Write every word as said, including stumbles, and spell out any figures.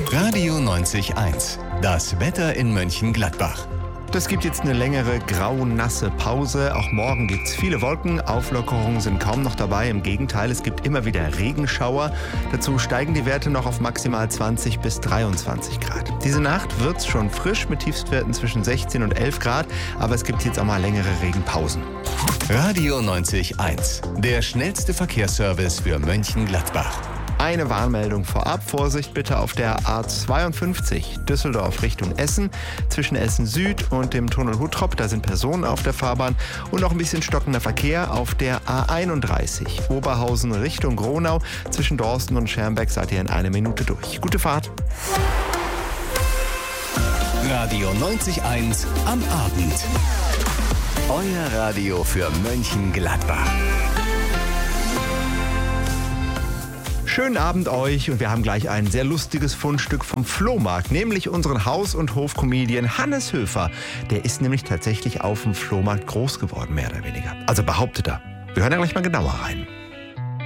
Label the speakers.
Speaker 1: Radio neunzig Komma eins. Das Wetter in Mönchengladbach.
Speaker 2: Das gibt jetzt eine längere grau-nasse Pause. Auch morgen gibt es viele Wolken. Auflockerungen sind kaum noch dabei. Im Gegenteil, es gibt immer wieder Regenschauer. Dazu steigen die Werte noch auf maximal zwanzig bis dreiundzwanzig Grad. Diese Nacht wird es schon frisch mit Tiefstwerten zwischen sechzehn und elf Grad. Aber es gibt jetzt auch mal längere Regenpausen.
Speaker 1: Radio neunzig Komma eins. Der schnellste Verkehrsservice für Mönchengladbach.
Speaker 2: Eine Warnmeldung vorab. Vorsicht bitte auf der A zweiundfünfzig Düsseldorf Richtung Essen. Zwischen Essen Süd und dem Tunnel Huttrop, da sind Personen auf der Fahrbahn. Und noch ein bisschen stockender Verkehr auf der A einunddreißig Oberhausen Richtung Gronau. Zwischen Dorsten und Schermbeck seid ihr in einer Minute durch. Gute Fahrt.
Speaker 1: Radio neunzig Komma eins am Abend. Euer Radio für Mönchengladbach.
Speaker 2: Schönen Abend euch und wir haben gleich ein sehr lustiges Fundstück vom Flohmarkt, nämlich unseren Haus- und Hofcomedian Hannes Höfer. Der ist nämlich tatsächlich auf dem Flohmarkt groß geworden, mehr oder weniger. Also behauptet er. Wir hören da gleich mal genauer rein.